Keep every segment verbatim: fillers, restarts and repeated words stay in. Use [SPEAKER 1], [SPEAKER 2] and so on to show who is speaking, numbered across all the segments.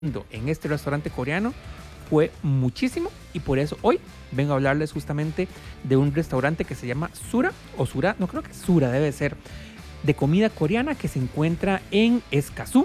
[SPEAKER 1] En este restaurante coreano fue muchísimo y por eso hoy vengo a hablarles justamente de un restaurante que se llama Sura o Sura, no creo que Sura debe ser, de comida coreana que se encuentra en Escazú.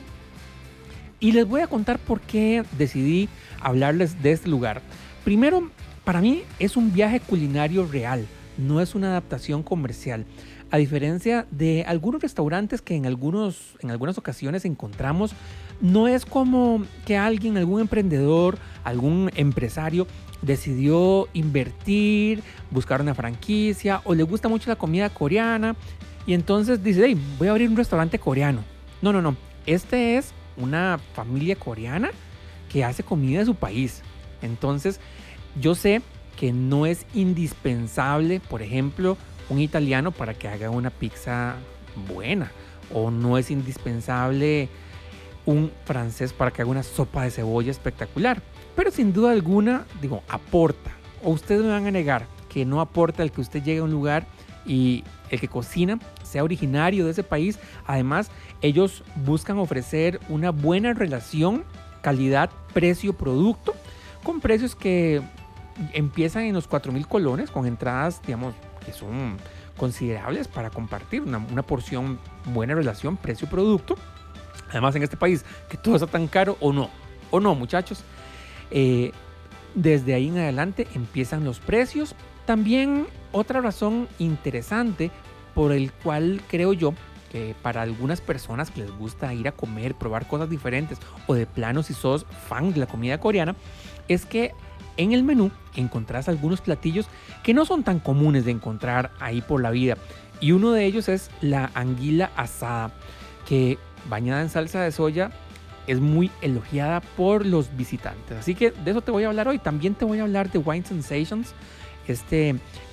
[SPEAKER 1] Y les voy a contar por qué decidí hablarles de este lugar. Primero, para mí es un viaje culinario real, no es una adaptación comercial. A diferencia de algunos restaurantes que en, algunos, en algunas ocasiones encontramos, no es como que alguien, algún emprendedor, algún empresario decidió invertir, buscar una franquicia o le gusta mucho la comida coreana y entonces dice, hey, voy a abrir un restaurante coreano. No, no, no. Este es una familia coreana que hace comida de su país. Entonces, yo sé que no es indispensable, por ejemplo, un italiano para que haga una pizza buena, o no es indispensable un francés para que haga una sopa de cebolla espectacular, pero sin duda alguna, digo, aporta. O ustedes me van a negar que no aporta el que usted llegue a un lugar y el que cocina sea originario de ese país. Además, ellos buscan ofrecer una buena relación calidad, precio, producto, con precios que empiezan en los cuatro mil colones, con entradas, digamos, que son considerables para compartir una, una porción, buena relación, precio-producto. Además, en este país, que todo está tan caro, o no, o no, muchachos. Eh, desde ahí en adelante empiezan los precios. También otra razón interesante por el cual creo yo que para algunas personas que les gusta ir a comer, probar cosas diferentes, o de plano si sos fan de la comida coreana, es que en el menú encontrás algunos platillos que no son tan comunes de encontrar ahí por la vida. Y uno de ellos es la anguila asada, que bañada en salsa de soya es muy elogiada por los visitantes. Así que de eso te voy a hablar hoy. También te voy a hablar de Wine Sensations. Este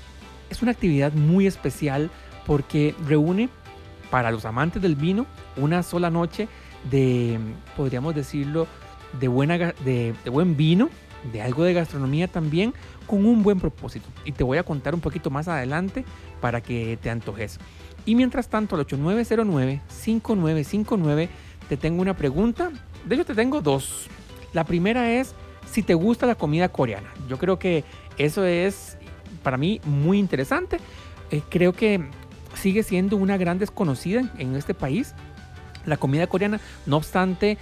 [SPEAKER 1] es una actividad muy especial porque reúne para los amantes del vino una sola noche de, podríamos decirlo, de, buena, de, de buen vino, de algo de gastronomía también, con un buen propósito. Y te voy a contar un poquito más adelante para que te antojes. Y mientras tanto, al ocho nueve cero nueve, cinco nueve cinco nueve te tengo una pregunta. De hecho, te tengo dos. La primera es si te gusta la comida coreana. Yo creo que eso es para mí muy interesante. Eh, creo que sigue siendo una gran desconocida en este país, la comida coreana. No obstante,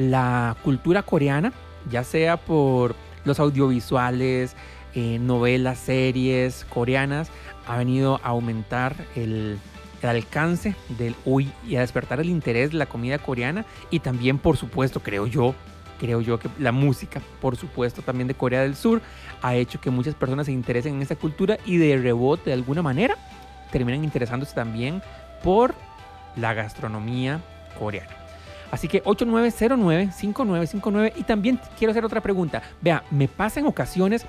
[SPEAKER 1] la cultura coreana, ya sea por los audiovisuales, eh, novelas, series coreanas, ha venido a aumentar el, el alcance del hoy y a despertar el interés de la comida coreana. Y también, por supuesto, creo yo, creo yo que la música, por supuesto, también de Corea del Sur, ha hecho que muchas personas se interesen en esta cultura y de rebote, de alguna manera, terminan interesándose también por la gastronomía coreana. Así que ocho nueve cero nueve, cinco nueve cinco nueve. Y también quiero hacer otra pregunta. Vea, me pasa en ocasiones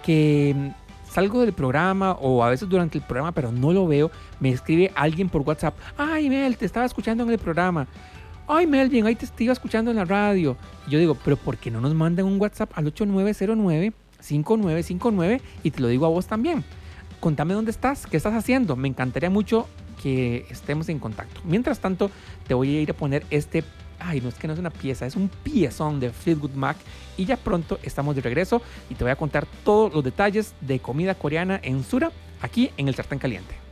[SPEAKER 1] que salgo del programa o a veces durante el programa, pero no lo veo. Me escribe alguien por WhatsApp. Ay, Mel, te estaba escuchando en el programa. Ay, Melvin, ahí te estoy escuchando en la radio. Y yo digo, pero ¿por qué no nos mandan un WhatsApp al ocho nueve cero nueve, cinco nueve cinco nueve? Y te lo digo a vos también. Contame dónde estás, qué estás haciendo. Me encantaría mucho que estemos en contacto. Mientras tanto, te voy a ir a poner este... Ay, no es que no es una pieza, es un piezón de Fleetwood Mac. Y ya pronto estamos de regreso y te voy a contar todos los detalles de comida coreana en Sura, aquí en el Sartén Caliente.